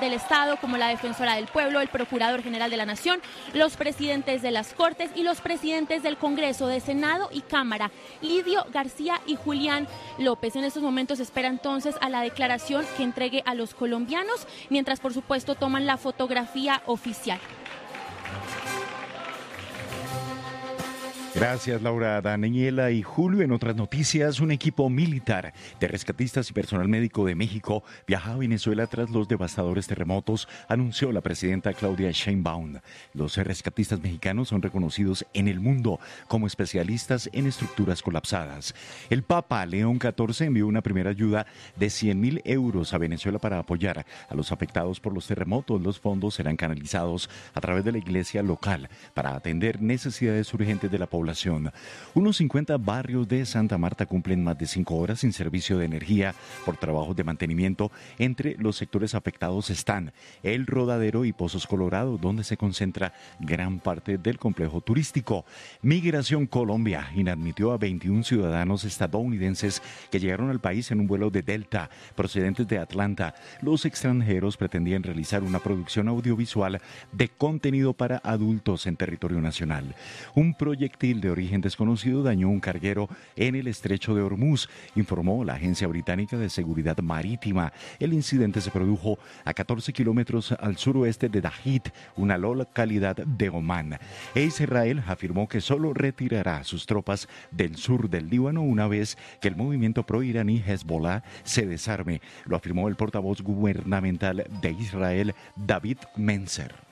del Estado, como la Defensora del Pueblo, el Procurador General de la Nación, los presidentes de las Cortes y los presidentes del Congreso, de Senado y Cámara, Lidio García y Julián López. En estos momentos espera entonces a la declaración que entregue a los colombianos, mientras por supuesto toman la fotografía oficial. Gracias, Laura, Daniela y Julio. En otras noticias, un equipo militar de rescatistas y personal médico de México viaja a Venezuela tras los devastadores terremotos, anunció la presidenta Claudia Sheinbaum. Los rescatistas mexicanos son reconocidos en el mundo como especialistas en estructuras colapsadas. El Papa León XIV envió una primera ayuda de 100.000 euros a Venezuela para apoyar a los afectados por los terremotos. Los fondos serán canalizados a través de la iglesia local para atender necesidades urgentes de la población. Unos 50 barrios de Santa Marta cumplen más de 5 horas sin servicio de energía por trabajos de mantenimiento. Entre los sectores afectados están El Rodadero y Pozos Colorado, donde se concentra gran parte del complejo turístico. Migración Colombia inadmitió a 21 ciudadanos estadounidenses que llegaron al país en un vuelo de Delta procedentes de Atlanta. Los extranjeros pretendían realizar una producción audiovisual de contenido para adultos en territorio nacional. Un proyectil de origen desconocido dañó un carguero en el estrecho de Hormuz, informó la Agencia Británica de Seguridad Marítima. El incidente se produjo a 14 kilómetros al suroeste de Dahid, una localidad de Omán. Israel afirmó que solo retirará sus tropas del sur del Líbano una vez que el movimiento pro-iraní Hezbollah se desarme. Lo afirmó el portavoz gubernamental de Israel, David Menzer.